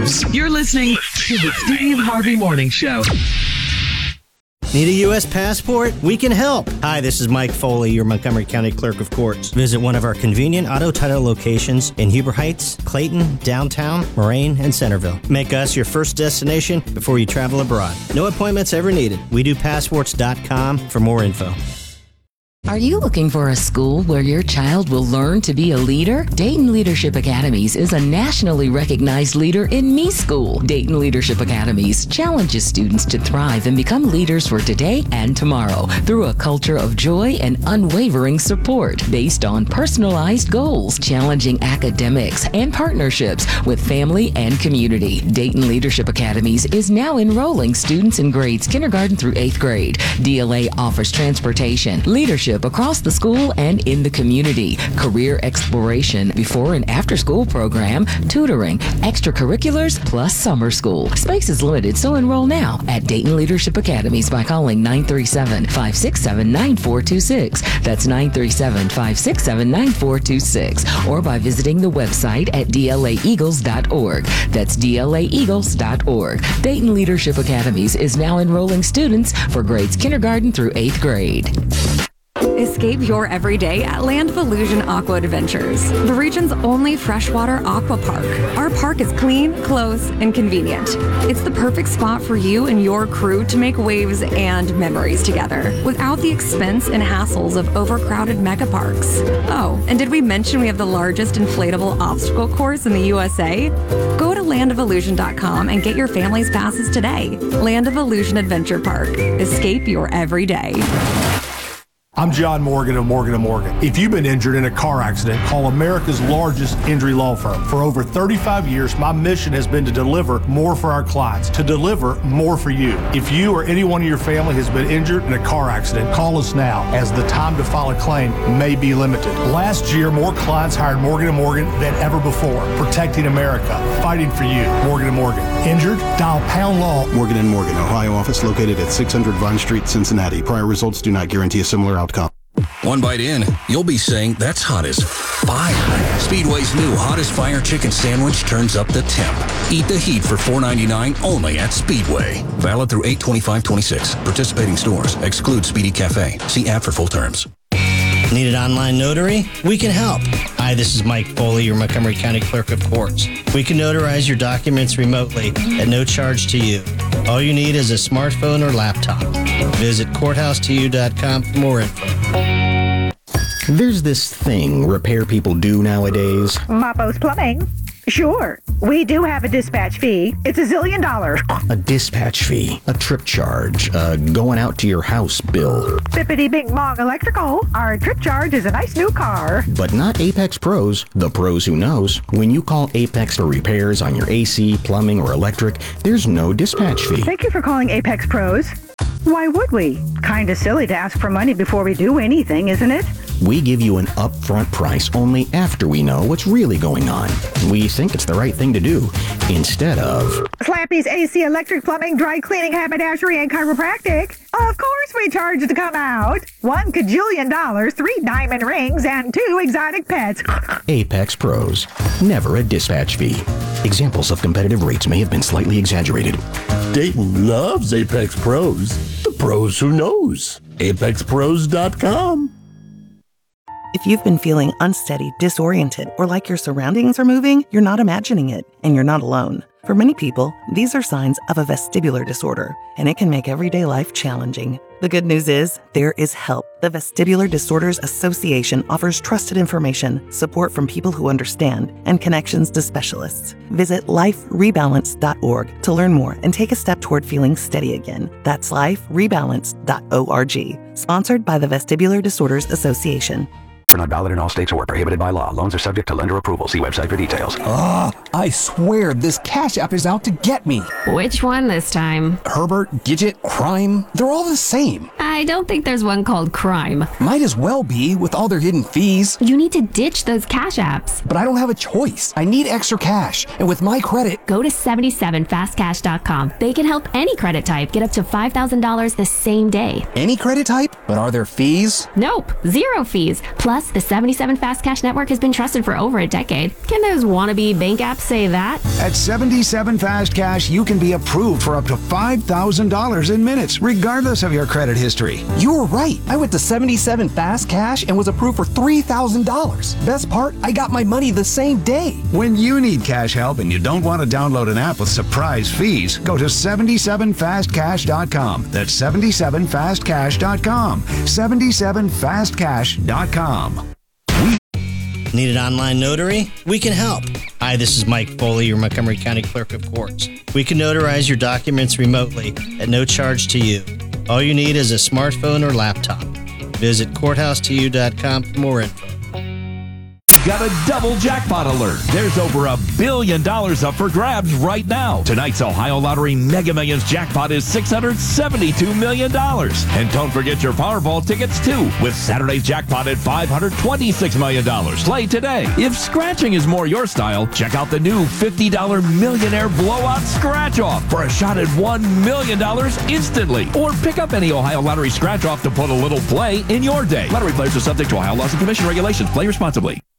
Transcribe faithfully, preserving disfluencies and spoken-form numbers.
news. You're listening to the Steve Harvey Morning Show. Need a U S passport? We can help. Hi, this is Mike Foley, your Montgomery County Clerk of Courts. Visit one of our convenient auto title locations in Huber Heights, Clayton, downtown, Moraine, and Centerville. Make us your first destination before you travel abroad. No appointments ever needed. We do passports dot com for more info. Are you looking for a school where your child will learn to be a leader? Dayton Leadership Academies is a nationally recognized leader in Me School. Dayton Leadership Academies challenges students to thrive and become leaders for today and tomorrow through a culture of joy and unwavering support based on personalized goals, challenging academics, and partnerships with family and community. Dayton Leadership Academies is now enrolling students in grades kindergarten through eighth grade. D L A offers transportation, leadership across the school and in the community, career exploration, before and after school program, tutoring, extracurriculars, plus summer school. Space is limited, so enroll now at Dayton Leadership Academies by calling nine three seven, five six seven, nine four two six. That's nine three seven, five six seven, nine four two six. Or by visiting the website at D L A eagles dot org. That's D L A eagles dot org. Dayton Leadership Academies is now enrolling students for grades kindergarten through eighth grade. Escape your everyday at Land of Illusion Aqua Adventures, the region's only freshwater aqua park. Our park is clean, close, and convenient. It's the perfect spot for you and your crew to make waves and memories together without the expense and hassles of overcrowded mega parks. Oh, and did we mention we have the largest inflatable obstacle course in the U S A? Go to land of illusion dot com and get your family's passes today. Land of Illusion Adventure Park. Escape your everyday. I'm John Morgan of Morgan and Morgan. If you've been injured in a car accident, call America's largest injury law firm. For over thirty-five years, my mission has been to deliver more for our clients, to deliver more for you. If you or anyone in your family has been injured in a car accident, call us now, as the time to file a claim may be limited. Last year, more clients hired Morgan and Morgan than ever before, protecting America, fighting for you. Morgan and Morgan. Injured? Dial pound law. Morgan and Morgan, Ohio office located at six hundred Vine Street, Cincinnati. Prior results do not guarantee a similar outcome. One bite in, you'll be saying, that's hot as fire. Speedway's new Hot as Fire chicken sandwich turns up the temp. Eat the heat for four ninety-nine only at Speedway. Valid through eight twenty-five twenty-six. Participating stores. Exclude Speedy Cafe. See app for full terms. Need an online notary? We can help. Hi, this is Mike Foley, your Montgomery County Clerk of Courts. We can notarize your documents remotely at no charge to you. All you need is a smartphone or laptop. Visit courthouse to you dot com for more info. There's this thing repair people do nowadays. Mapo's Plumbing. Sure. We do have a dispatch fee. It's a zillion dollars. A dispatch fee, a trip charge, a going out to your house bill. Bippity Bing Bong Electrical. Our trip charge is a nice new car. But not Apex Pros, the pros who knows. When you call Apex for repairs on your A C, plumbing, or electric, there's no dispatch fee. Thank you for calling Apex Pros. Why would we? Kinda silly to ask for money before we do anything, isn't it? We give you an upfront price only after we know what's really going on. We think it's the right thing to do, instead of Slappy's A C, electric, plumbing, dry cleaning, haberdashery, and chiropractic. Of course we charge to come out. One cajillion dollars, three diamond rings, and two exotic pets. Apex Pros. Never a dispatch fee. Examples of competitive rates may have been slightly exaggerated. Dayton loves Apex Pros. The pros who knows. apex pros dot com. If you've been feeling unsteady, disoriented, or like your surroundings are moving, you're not imagining it, and you're not alone. For many people, these are signs of a vestibular disorder, and it can make everyday life challenging. The good news is, there is help. The Vestibular Disorders Association offers trusted information, support from people who understand, and connections to specialists. Visit life rebalance dot org to learn more and take a step toward feeling steady again. That's life rebalance dot org. Sponsored by the Vestibular Disorders Association. Are not valid in all states or prohibited by law. Loans are subject to lender approval. See website for details. Ah, I swear this Cash App is out to get me. Which one this time? Herbert, Gidget, Crime, they're all the same. I don't think there's one called Crime. Might as well be with all their hidden fees. You need to ditch those Cash Apps. But I don't have a choice. I need extra cash. And with my credit... Go to seventy-seven fast cash dot com. They can help any credit type get up to five thousand dollars the same day. Any credit type? But are there fees? Nope. Zero fees. Plus, the seventy-seven Fast Cash Network has been trusted for over a decade. Can those wannabe bank apps say that. At seventy-seven Fast Cash, you can be approved for up to five thousand dollars in minutes, regardless of your credit history. You were right. I went to seventy-seven Fast Cash and was approved for three thousand dollars. Best part, I got my money the same day. When you need cash help and you don't want to download an app with surprise fees, go to seventy-seven fast cash dot com. That's seventy-seven fast cash dot com. seventy-seven fast cash dot com. Need an online notary? We can help. Hi, this is Mike Foley, your Montgomery County Clerk of Courts. We can notarize your documents remotely at no charge to you. All you need is a smartphone or laptop. Visit courthouse to you dot com for more info. Got a double jackpot alert. There's over a billion dollars up for grabs right now. Tonight's Ohio Lottery Mega Millions jackpot is six hundred seventy-two million dollars. And don't forget your Powerball tickets too, with Saturday's jackpot at five hundred twenty-six million dollars. Play today. If scratching is more your style, check out the new fifty dollar Millionaire Blowout Scratch Off for a shot at one million dollars instantly. Or pick up any Ohio Lottery Scratch Off to put a little play in your day. Lottery players are subject to Ohio laws and commission regulations. Play responsibly.